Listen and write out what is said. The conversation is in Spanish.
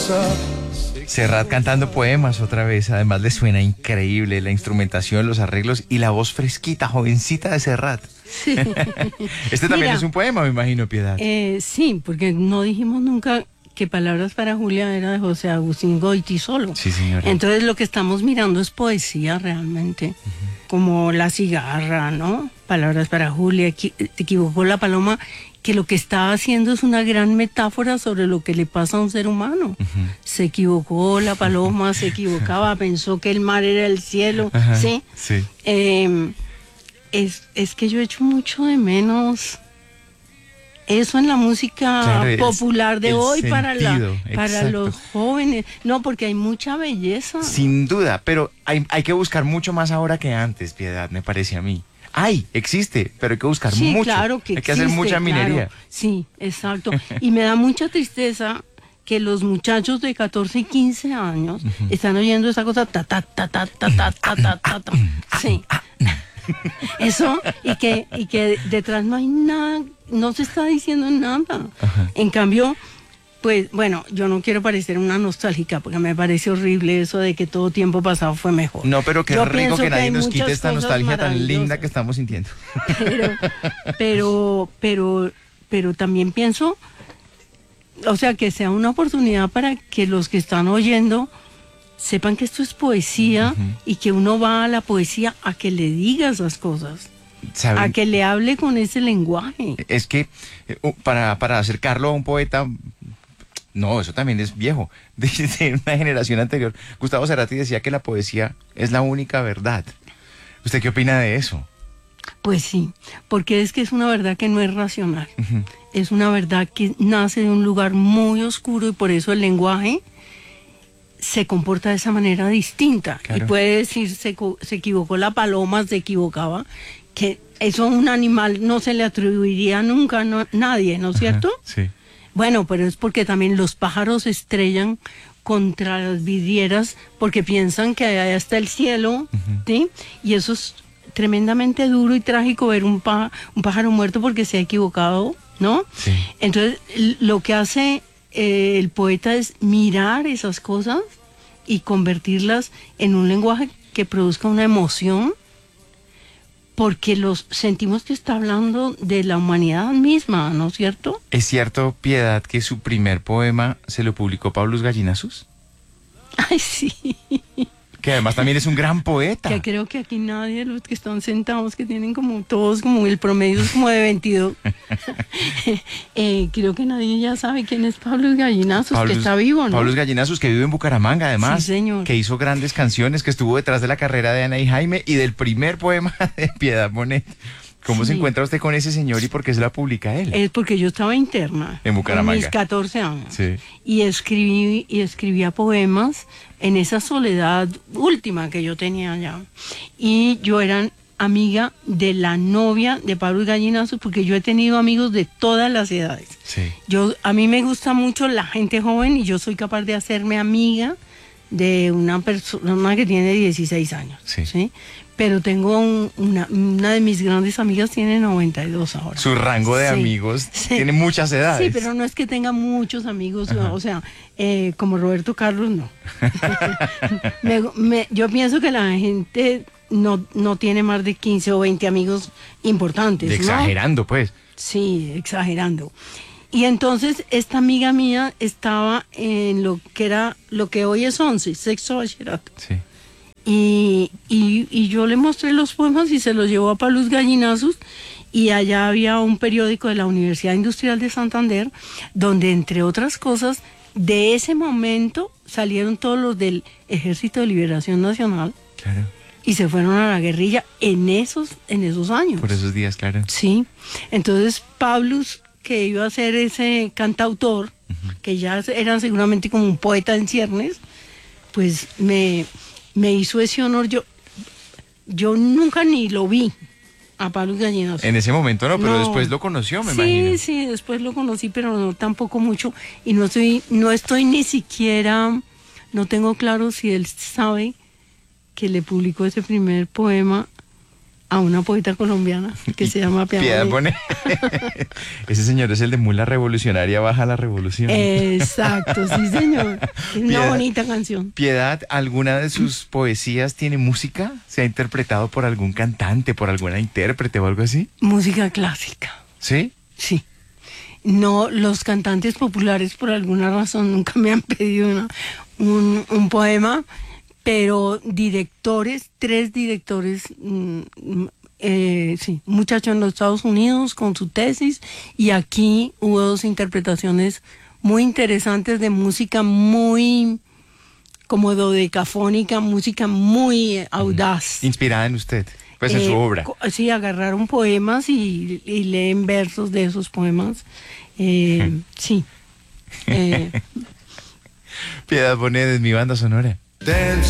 Serrat cantando poemas otra vez, además le suena increíble la instrumentación, los arreglos y la voz fresquita, jovencita de Serrat. Sí. Este también es un poema, me imagino, Piedad. Sí, porque no dijimos nunca que Palabras para Julia era de José Agustín Goytisolo. Sí, señora. Entonces lo que estamos mirando es poesía realmente, como La cigarra, ¿no? Palabras para Julia, te equivocó la paloma, que lo que está haciendo es una gran metáfora sobre lo que le pasa a un ser humano. Se equivocó la paloma, se equivocaba, pensó que el mar era el cielo, ¿sí? Sí. Es que yo echo mucho de menos eso en la música popular de hoy para los jóvenes. No, porque hay mucha belleza. Sin duda, pero hay que buscar mucho más ahora que antes, Piedad, me parece a mí. Existe, pero hay que buscar mucho. Claro que hay que hacer mucha minería. Claro. Sí, exacto. Y me da mucha tristeza que los muchachos de 14 y 15 años están oyendo esa cosa ta ta ta ta ta ta ta ta ta ta. Sí. Eso, y que detrás no hay nada, no se está diciendo nada. En cambio, pues bueno, yo no quiero parecer una nostálgica porque me parece horrible eso de que todo tiempo pasado fue mejor. No, pero qué rico que nadie nos quite esta nostalgia tan linda que estamos sintiendo. Pero también pienso, o sea, que sea una oportunidad para que los que están oyendo sepan que esto es poesía y que uno va a la poesía a que le diga esas cosas. ¿Saben? A que le hable con ese lenguaje. Es que para acercarlo a un poeta, no, eso también es viejo, de una generación anterior. Gustavo Cerati decía que la poesía es la única verdad. ¿Usted qué opina de eso? Pues sí, porque es que es una verdad que no es racional. Es una verdad que nace de un lugar muy oscuro y por eso el lenguaje se comporta de esa manera distinta. Claro. Y puede decir, se equivocó la paloma, se equivocaba, que eso a un animal no se le atribuiría nunca a nadie, ¿no es cierto? Sí. Bueno, pero es porque también los pájaros estrellan contra las vidrieras porque piensan que allá está el cielo, ¿sí? Y eso es tremendamente duro y trágico ver un pájaro muerto porque se ha equivocado, ¿no? Sí. Entonces, lo que hace el poeta es mirar esas cosas y convertirlas en un lenguaje que produzca una emoción, porque los sentimos que está hablando de la humanidad misma, ¿no es cierto? ¿Es cierto, Piedad, que su primer poema se lo publicó Pablos Gallinazus? Ay, sí. Que además también es un gran poeta. Que creo que aquí nadie, los que están sentados, que tienen como todos, como el promedio es como de 22. Creo que nadie ya sabe quién es Pablos Gallinazus, que está vivo, ¿no? Pablos Gallinazus, que vive en Bucaramanga, además. Sí, señor. Que hizo grandes canciones, que estuvo detrás de la carrera de Ana y Jaime y del primer poema de Piedad Bonet. ¿Cómo se encuentra usted con ese señor y por qué se la publica él? Es porque yo estaba interna. En Bucaramanga. En mis 14 años. Sí. Y escribía poemas en esa soledad última que yo tenía allá. Y yo era amiga de la novia de Pablo Gallinazus, porque yo he tenido amigos de todas las edades. Sí. A mí me gusta mucho la gente joven y yo soy capaz de hacerme amiga de una persona que tiene 16 años. Sí. ¿Sí? Pero tengo una de mis grandes amigas tiene 92 ahora. Su rango de amigos tiene muchas edades. Sí, pero no es que tenga muchos amigos, o sea, como Roberto Carlos, no. Yo pienso que la gente no tiene más de 15 o 20 amigos importantes, ¿no? Exagerando, pues. Sí, exagerando. Y entonces esta amiga mía estaba en lo que hoy es 11, sexto bachillerato. Sí. Y yo le mostré los poemas y se los llevó a Pablos Gallinazus, y allá había un periódico de la Universidad Industrial de Santander donde, entre otras cosas, de ese momento salieron todos los del Ejército de Liberación Nacional. Claro. Y se fueron a la guerrilla en esos años. Por esos días, claro. Sí. Entonces Pablos, que iba a ser ese cantautor, que ya era seguramente como un poeta en ciernes, pues me hizo ese honor. Yo nunca ni lo vi a Pablos Gallinazus. En ese momento no, pero después lo conoció, me imagino. Sí, después lo conocí, pero no tampoco mucho. Y no estoy ni siquiera, no tengo claro si él sabe que le publicó ese primer poema a una poeta colombiana que se llama Piedad Bonet. Bonet. Ese señor es el de Mula Revolucionaria Baja la Revolución. Exacto, sí señor. Es una Piedad. bonita canción. Piedad, ¿alguna de sus poesías tiene música? ¿Se ha interpretado por algún cantante, por alguna intérprete o algo así? Música clásica, ¿Sí? sí. No, los cantantes populares por alguna razón nunca me han pedido un poema, pero directores, 3 directores, sí, un muchacho en los Estados Unidos con su tesis, y aquí hubo 2 interpretaciones muy interesantes de música muy como dodecafónica, música muy audaz. Inspirada en usted, pues en su obra. Sí, agarraron poemas y leen versos de esos poemas. Sí. Piedad Bonet es mi banda sonora.